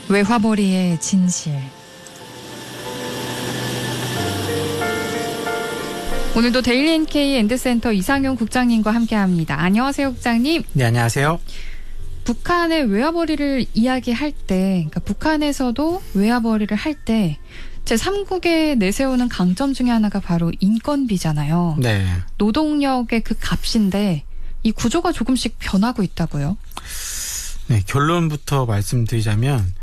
외화벌이의 진실. 오늘도 데일리 NK 엔드센터 이상용 국장님과 함께합니다. 안녕하세요, 국장님. 네, 안녕하세요. 북한의 외화벌이를 이야기할 때, 그러니까 북한에서도 외화벌이를 할 때 제3국에 내세우는 강점 중에 하나가 바로 인건비잖아요. 네. 노동력의 그 값인데 이 구조가 조금씩 변하고 있다고요? 네, 결론부터 말씀드리자면